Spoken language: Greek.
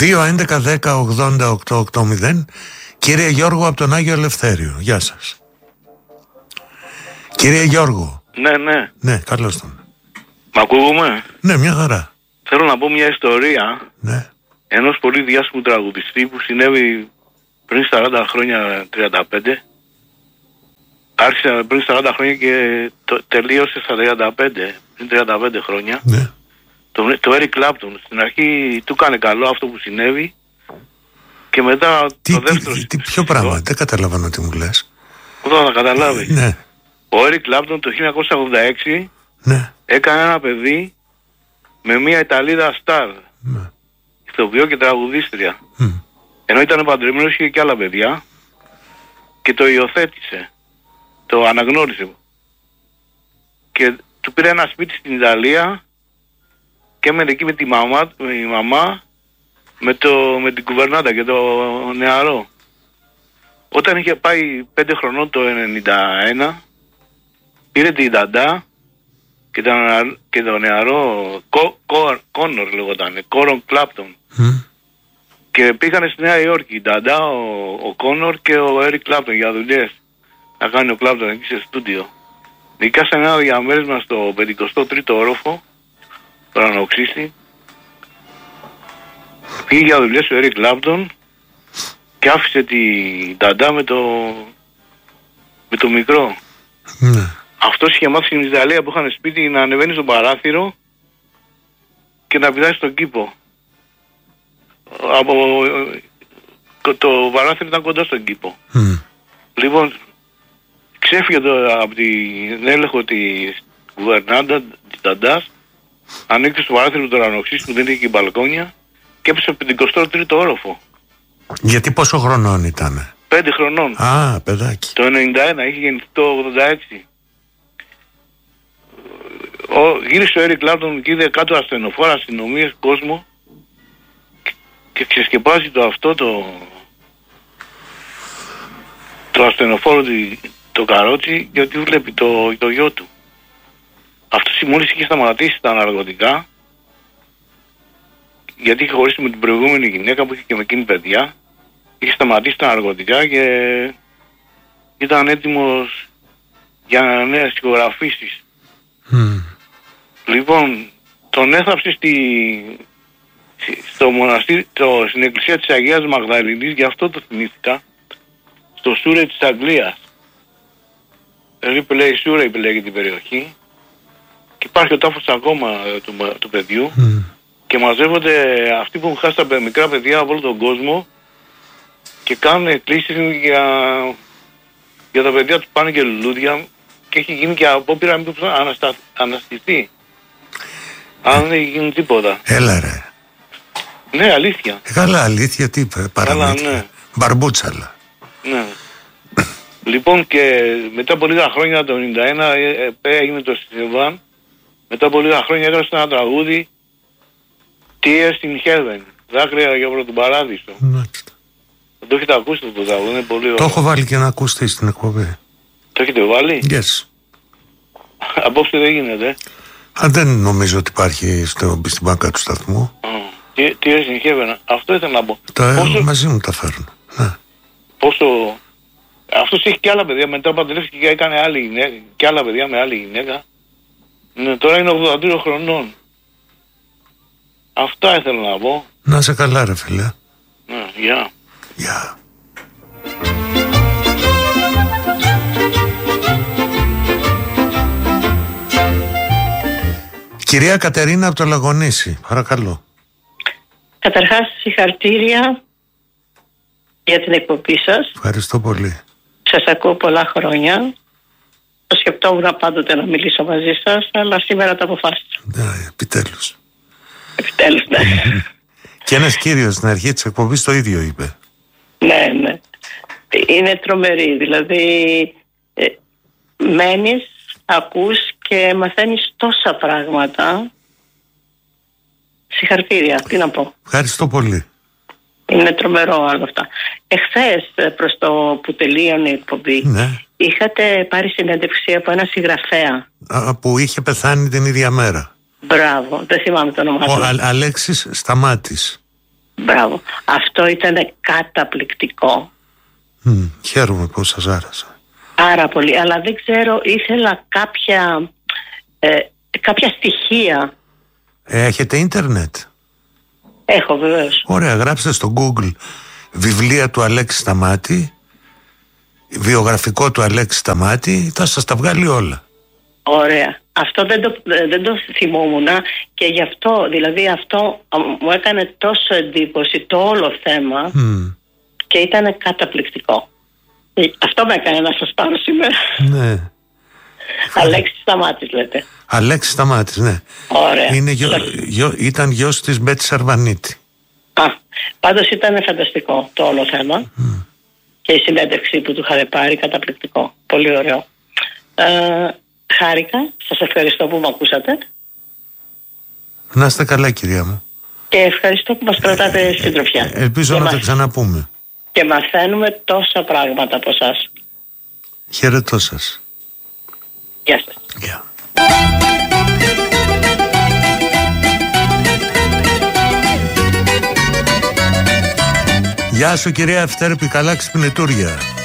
2-11-10-80-880. Κύριε Γιώργο από τον Άγιο Ελευθέριο, γεια σας. Κύριε Γιώργο. Ναι. Ναι, καλώς τον. Μ' ακούγουμε? Ναι, μια χαρά. Θέλω να πω μια ιστορία, ναι, ενός πολύ διάσημου τραγουδιστή που συνέβη πριν 40 χρόνια, 35. Άρχισε πριν 40 χρόνια και τελείωσε στα 35, πριν 35 χρόνια. Ναι. Το Eric Clapton. Στην αρχή του έκανε καλό αυτό που συνέβη και μετά το δεύτερο... Ποιο πράγμα, δεν καταλαβαίνω τι μου λες. Όταν θα καταλάβει. Ναι. Ο Eric Clapton το 1986 ναι, έκανε ένα παιδί με μια Ιταλίδα στάρ, ναι, ηθοποιό και τραγουδίστρια. Ενώ ήταν παντρεμένος, είχε και άλλα παιδιά και το υιοθέτησε, το αναγνώρισε και του πήρε ένα σπίτι στην Ιταλία και έμενε εκεί με τη μαμά με την κουβερνάντα και το νεαρό. Όταν είχε πάει 5 χρονών το 91, πήρε την Νταντά και το νεαρό Κόνορ λεγόταν, Κόρον Κλάπτον. Και πήγανε στη Νέα Υόρκη η Νταντά, ο Κόνορ και ο Έρικ Κλάπτον για δουλειές. Να κάνει ο Κλάπτον εκεί σε στούντιο. Νοικιάσανε ένα διαμέρισμα στο 53ο όροφο, το ανοξύστη. Πήγε για δουλειές ο Έρικ Κλάπτον και άφησε την Νταντά με το μικρό. Αυτός είχε μάθει στην Ιταλία που είχαν σπίτι να ανεβαίνει στο παράθυρο και να πηδάει στον κήπο. Το παράθυρο ήταν κοντά στον κήπο. Λοιπόν, ξέφυγε από την έλεγχο της κουβερνάντα της Νταντάς, ανοίξει στο παράθυρο του ουρανοξύς που δεν είχε και μπαλκόνια και έπεσε από την 23ο όροφο. Γιατί πόσο χρονών ήτανε? 5 χρονών. Α, παιδάκι. Το 91, είχε γεννηθεί το 86. Γύρισε ο Έρικ Κλάπτον και είδε κάτω ασθενοφόρα, αστυνομίες, κόσμο και ξεσκεπάζει το ασθενοφόρο, το καρότσι, γιατί βλέπει το γιο του. Αυτός μόλις είχε σταματήσει τα ναρκωτικά, γιατί είχε χωρίσει με την προηγούμενη γυναίκα που είχε και με εκείνη παιδιά, είχε σταματήσει τα ναρκωτικά και ήταν έτοιμος για νέες ηχογραφήσεις. Λοιπόν, τον έθαψε στο μοναστήρι, στην εκκλησία της Αγίας Μαγδαληνής, γι' αυτό το θυμήθηκα, στο Σούρεϊ της Αγγλίας. Δηλαδή Σούρεϊ λέγεται την περιοχή και υπάρχει ο τάφος ακόμα του παιδιού και μαζεύονται αυτοί που έχουν χάσει τα μικρά παιδιά από όλο τον κόσμο και κάνουν εκκλήσεις για τα παιδιά του, πάνε και λουλούδια και έχει γίνει και απόπειρα μήπως αναστηθεί. Αν δεν γίνει τίποτα. Έλα ρε. Ναι, αλήθεια. Καλά, αλήθεια, τι είπε, παραμύθια. Ναι. Μπαρμπούτσαλα. Ναι. Λοιπόν, και μετά από λίγα χρόνια, το 91, έγινε το Σιβάν. Μετά από λίγα χρόνια έγραψε ένα τραγούδι, Tears in Heaven, δάκρυα για προς τον παράδεισο. Το έχετε ακούσει το τραγούδι, είναι πολύ ωραίο. Το έχω βάλει και να ακούσετε στην εκπομπή. Το έχετε βάλει? Yes. Απόψε δεν γίνεται. Δεν νομίζω ότι υπάρχει στην μπάνκα του σταθμού. Tears in Heaven, αυτό ήθελα να πω. Μαζί μου τα φέρνω. Ναι. Πόσο... Αυτός έχει και άλλα παιδιά, μετά παντρεύτηκε και έκανε άλλη γυναίκα, και άλλα παιδιά με άλλη γυναίκα. Ναι, τώρα είναι 82 χρονών. Αυτά ήθελα να πω. Να σε καλά ρε φίλε. Ναι, γεια. Γεια. Κυρία Κατερίνα από το Λαγονήσι, παρακαλώ. Καταρχάς, συγχαρητήρια για την εκπομπή σας. Ευχαριστώ πολύ. Σας ακούω πολλά χρόνια. Το σκεπτόμουν πάντοτε να μιλήσω μαζί σας, αλλά σήμερα το αποφάσισα. Ναι, επιτέλους. Επιτέλους, ναι. Και ένας κύριος στην αρχή της εκπομπής το ίδιο είπε. Ναι, ναι. Είναι τρομερή, δηλαδή μένεις, ακούς και μαθαίνεις τόσα πράγματα. Συγχαρητήρια, τι να πω. Ευχαριστώ πολύ. Είναι τρομερό όλα αυτά. Εχθές, προς το που τελείωνε η εκπομπή, ναι, είχατε πάρει συνέντευξη από ένα συγγραφέα. Που είχε πεθάνει την ίδια μέρα. Μπράβο, δεν θυμάμαι το όνομά του. Ο Αλέξης Σταμάτης. Μπράβο. Αυτό ήταν καταπληκτικό. Χαίρομαι που σας άρεσε. Πάρα πολύ. Αλλά δεν ξέρω, ήθελα κάποια στοιχεία. Έχετε ίντερνετ? Έχω, βεβαίως. Ωραία, γράψτε στο Google βιβλία του Αλέξη Σταμάτη, βιογραφικό του Αλέξη Σταμάτη, θα σας τα βγάλει όλα. Ωραία. Αυτό δεν το θυμόμουν και γι' αυτό, δηλαδή αυτό μου έκανε τόσο εντύπωση το όλο θέμα και ήταν καταπληκτικό. Αυτό με έκανε να σας πάρω σήμερα. Ναι. Αλέξης Σταμάτης λέτε. Αλέξης Σταμάτης, ναι. Ωραία. Ήταν γιος της Μπέτη Σαρβανίτη. Πάντως ήταν φανταστικό το όλο θέμα και η συνέντευξη που του είχατε πάρει, καταπληκτικό. Πολύ ωραίο. Χάρηκα, σας ευχαριστώ που με ακούσατε. Να είστε καλά, κυρία μου. Και ευχαριστώ που μας κρατάτε συντροφιά. Ελπίζω να τα ξαναπούμε. Και μαθαίνουμε τόσα πράγματα από εσάς. Χαιρετώ σας. Γεια σας. Γεια. Γεια σου, κυρία Ευτέρπη, καλά ξυπνητούρια.